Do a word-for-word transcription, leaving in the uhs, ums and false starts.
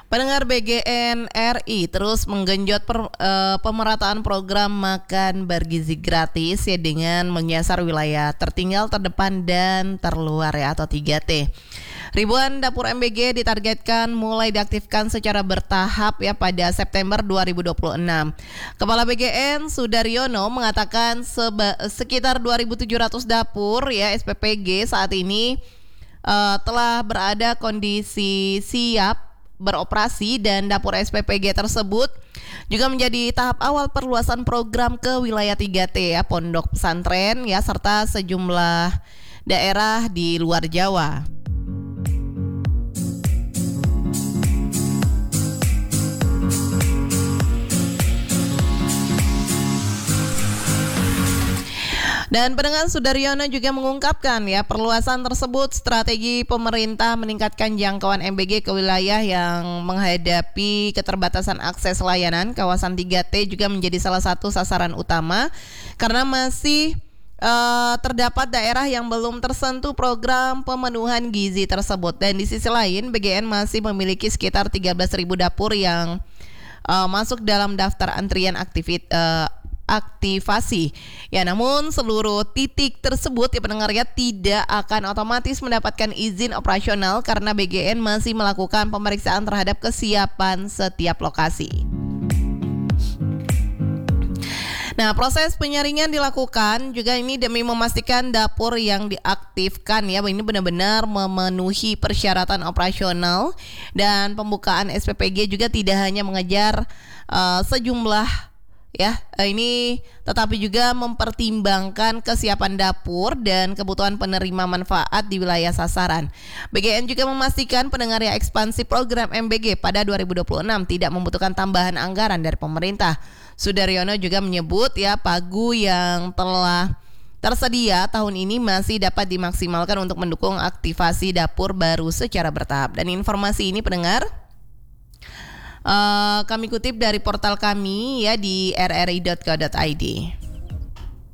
Pendengar, B G N R I terus menggenjot per, uh, pemerataan program makan bergizi gratis ya dengan menyasar wilayah tertinggal, terdepan, dan terluar ya atau tiga T. Ribuan dapur M B G ditargetkan mulai diaktifkan secara bertahap ya pada September dua ribu dua puluh enam. Kepala B G N Sudaryono mengatakan seba, sekitar dua ribu tujuh ratus dapur ya S P P G saat ini uh, telah berada kondisi siap beroperasi, dan dapur S P P G tersebut juga menjadi tahap awal perluasan program ke wilayah tiga T ya, pondok pesantren ya, serta sejumlah daerah di luar Jawa. Dan pendengar, Sudaryono juga mengungkapkan ya perluasan tersebut strategi pemerintah meningkatkan jangkauan M B G ke wilayah yang menghadapi keterbatasan akses layanan. Kawasan tiga T juga menjadi salah satu sasaran utama karena masih uh, terdapat daerah yang belum tersentuh program pemenuhan gizi tersebut. Dan di sisi lain, B G N masih memiliki sekitar tiga belas ribu dapur yang uh, masuk dalam daftar antrian aktivit uh, aktivasi. Ya, namun seluruh titik tersebut ya pendengar ya tidak akan otomatis mendapatkan izin operasional karena B G N masih melakukan pemeriksaan terhadap kesiapan setiap lokasi. Nah, proses penyaringan dilakukan juga ini demi memastikan dapur yang diaktifkan ya ini benar-benar memenuhi persyaratan operasional, dan pembukaan S P P G juga tidak hanya mengejar uh, sejumlah ya ini tetapi juga mempertimbangkan kesiapan dapur dan kebutuhan penerima manfaat di wilayah sasaran. B G N juga memastikan pendengar ya ekspansi program M B G pada dua ribu dua puluh enam tidak membutuhkan tambahan anggaran dari pemerintah. Sudaryono juga menyebut ya pagu yang telah tersedia tahun ini masih dapat dimaksimalkan untuk mendukung aktivasi dapur baru secara bertahap. Dan informasi ini pendengar Uh, kami kutip dari portal kami ya di r r i dot co dot i d.